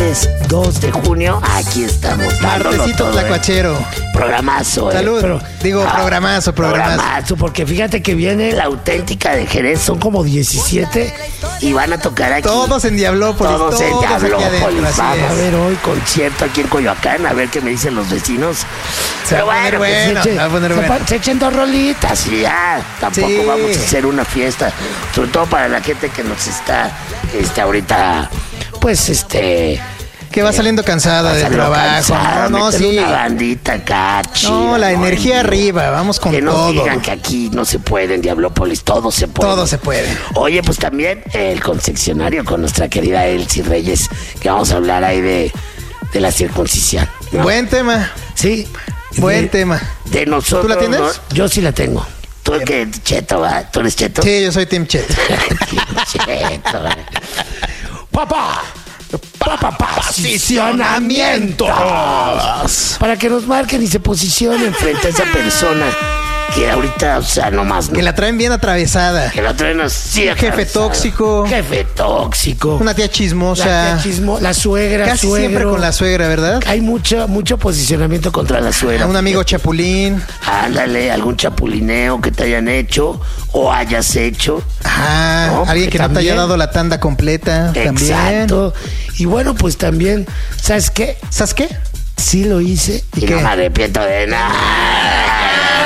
martes 2 de junio. Aquí estamos. Martesito tlacuachero. Programazo. Salud. Programazo. Programazo, porque fíjate que viene la auténtica de Jerez. Son como 17 y van a tocar aquí. Todos en Diablópolis. Todos en Diablópolis. Vamos a ver hoy concierto aquí en Coyoacán. A ver qué me dicen los vecinos. Se va a poner bueno. Se echen 2 rolitas y ya. Tampoco vamos a hacer una fiesta. Sobre todo para la gente que nos está ahorita, pues que va saliendo cansada del trabajo. No, sí. Una bandita acá, chida, no, la energía arriba, vamos con todo. Que todo. no digan que aquí no se puede, en Diablópolis todo se puede. Todo se puede. Oye, pues también el concesionario con nuestra querida Elsie Reyes, que vamos a hablar ahí de la circuncisión, ¿no? Buen tema. Sí. Buen tema. De nosotros. ¿Tú la tienes? ¿No? Yo sí la tengo. ¿Tú qué, Cheto, va? ¿Tú eres Cheto? Sí, yo soy Team Cheto. Cheto, Papá, posicionamientos. Para que nos marquen y se posicionen frente a esa persona que ahorita, o sea, nomás no. Que la traen bien atravesada. Que la traen así. Jefe tóxico. Una tía chismosa. La suegra, casi siempre con la suegra, ¿verdad? Hay mucho posicionamiento contra la suegra. Un amigo chapulín. Ándale, algún chapulineo que te hayan hecho o hayas hecho. Ajá, ¿no? Alguien que no te haya dado la tanda completa. Exacto. También. Y bueno, pues también, ¿sabes qué? Sí lo hice y no me arrepiento de nada.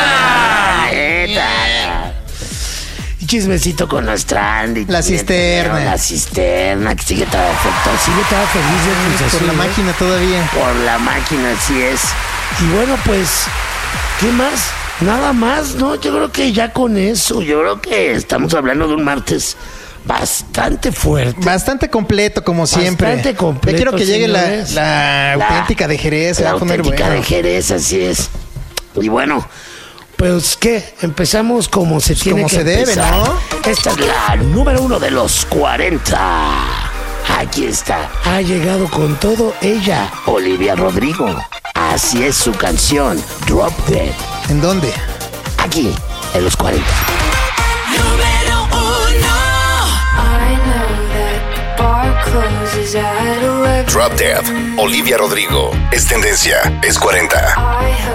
Y chismecito con nuestra Andy. La cisterna, que sigue estaba feliz de Cruz Azul. Por la máquina todavía. Por la máquina, así es. Y bueno, pues, ¿qué más? Nada más, ¿no? Yo creo que ya con eso, yo creo que estamos hablando de un martes bastante fuerte. Bastante completo, como siempre. Bastante completo. Yo quiero que llegue la auténtica de Jerez. La va a poner auténtica bueno. de Jerez, así es. Y bueno, pues, ¿qué? Empezamos como se tiene como que se debe, empezar. ¿no? Esta es la número 1 de los 40. Aquí está. Ha llegado con todo ella, Olivia Rodrigo. Así es su canción, Drop Dead. ¿En dónde? Aquí, en los 40. Número 1. Drop Dead, Olivia Rodrigo. Es tendencia, es 40.